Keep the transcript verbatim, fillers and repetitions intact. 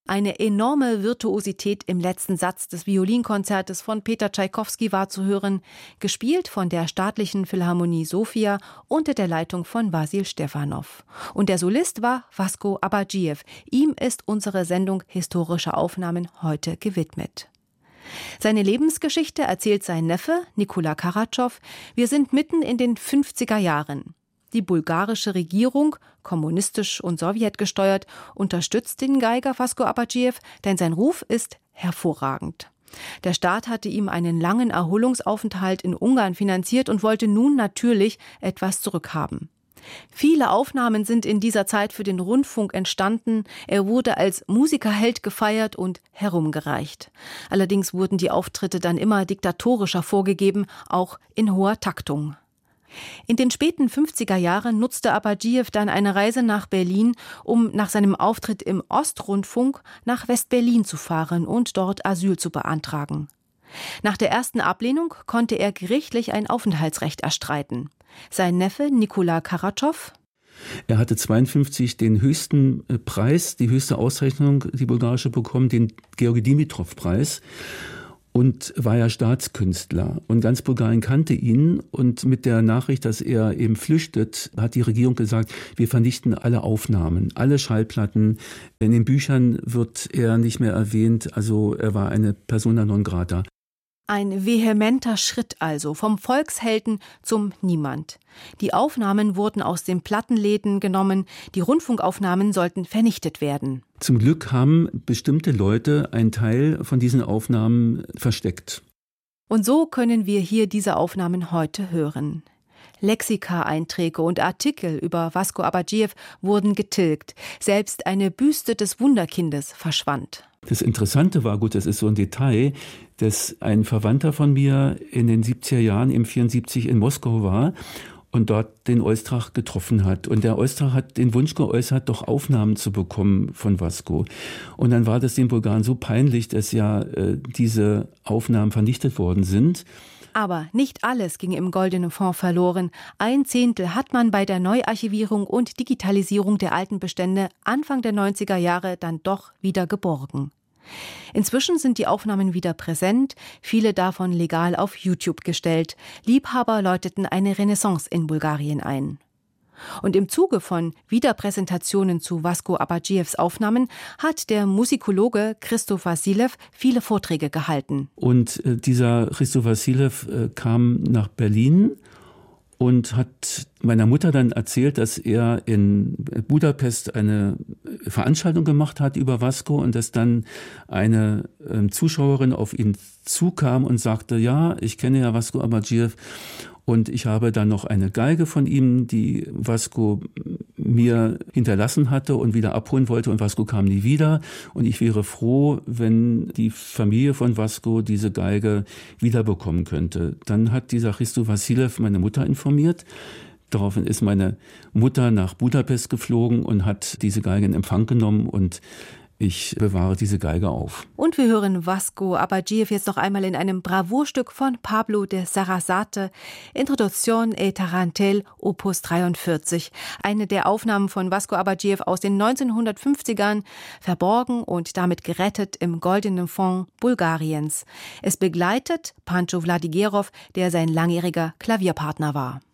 Eine enorme Virtuosität im letzten Satz des Violinkonzertes von Peter Tschaikowski war zu hören, gespielt von der Staatlichen Philharmonie Sofia unter der Leitung von Wassil Stefanow. Und der Solist war Vasko Abadjiew. Ihm ist unsere Sendung Historische Aufnahmen heute gewidmet. Seine Lebensgeschichte erzählt sein Neffe Nikola Karatschov. Wir sind mitten in den fünfziger Jahren. Die bulgarische Regierung, kommunistisch und sowjetgesteuert, unterstützt den Geiger Vasko Abadjiew, denn sein Ruf ist hervorragend. Der Staat hatte ihm einen langen Erholungsaufenthalt in Ungarn finanziert und wollte nun natürlich etwas zurückhaben. Viele Aufnahmen sind in dieser Zeit für den Rundfunk entstanden. Er wurde als Musikerheld gefeiert und herumgereicht. Allerdings wurden die Auftritte dann immer diktatorischer vorgegeben, auch in hoher Taktung. In den späten fünfziger Jahren nutzte Abadjiew dann eine Reise nach Berlin, um nach seinem Auftritt im Ostrundfunk nach West-Berlin zu fahren und dort Asyl zu beantragen. Nach der ersten Ablehnung konnte er gerichtlich ein Aufenthaltsrecht erstreiten. Sein Neffe Nikola Karatschov: Er hatte zweiundfünfzig den höchsten Preis, die höchste Auszeichnung, die bulgarische, bekommen, den Georgi-Dimitrov-Preis. Und war ja Staatskünstler. Und ganz Bulgarien kannte ihn. Und mit der Nachricht, dass er eben flüchtet, hat die Regierung gesagt, wir vernichten alle Aufnahmen, alle Schallplatten. In den Büchern wird er nicht mehr erwähnt. Also er war eine Persona non grata. Ein vehementer Schritt also, vom Volkshelden zum Niemand. Die Aufnahmen wurden aus den Plattenläden genommen, die Rundfunkaufnahmen sollten vernichtet werden. Zum Glück haben bestimmte Leute einen Teil von diesen Aufnahmen versteckt. Und so können wir hier diese Aufnahmen heute hören. Lexika-Einträge und Artikel über Vasko Abadjiew wurden getilgt. Selbst eine Büste des Wunderkindes verschwand. Das Interessante war, gut, das ist so ein Detail, dass ein Verwandter von mir in den siebziger Jahren, im vierundsiebzig in Moskau war und dort den Oistrach getroffen hat. Und der Oistrach hat den Wunsch geäußert, doch Aufnahmen zu bekommen von Vasko. Und dann war das den Bulgaren so peinlich, dass ja äh, diese Aufnahmen vernichtet worden sind. Aber nicht alles ging im Goldenen Fonds verloren. Ein Zehntel hat man bei der Neuarchivierung und Digitalisierung der alten Bestände Anfang der neunziger Jahre dann doch wieder geborgen. Inzwischen sind die Aufnahmen wieder präsent, viele davon legal auf YouTube gestellt. Liebhaber läuteten eine Renaissance in Bulgarien ein. Und im Zuge von Wiederpräsentationen zu Vasko Abadjiews Aufnahmen hat der Musikologe Christo Wassilew viele Vorträge gehalten. Und äh, dieser Christo Wassilew äh, kam nach Berlin und hat meiner Mutter dann erzählt, dass er in Budapest eine Veranstaltung gemacht hat über Vasko und dass dann eine äh, Zuschauerin auf ihn zukam und sagte, ja, ich kenne ja Vasko Abadjiew. Und ich habe dann noch eine Geige von ihm, die Vasko mir hinterlassen hatte und wieder abholen wollte. Und Vasko kam nie wieder. Und ich wäre froh, wenn die Familie von Vasko diese Geige wiederbekommen könnte. Dann hat dieser Christo Wassilew meine Mutter informiert. Daraufhin ist meine Mutter nach Budapest geflogen und hat diese Geige in Empfang genommen und ich bewahre diese Geige auf. Und wir hören Vasko Abadjiew jetzt noch einmal in einem Bravourstück von Pablo de Sarasate, Introduction et Tarantelle, Opus dreiundvierzig. Eine der Aufnahmen von Vasko Abadjiew aus den neunzehnhundertfünfzigern, verborgen und damit gerettet im Goldenen Fonds Bulgariens. Es begleitet Pancho Vladigerov, der sein langjähriger Klavierpartner war.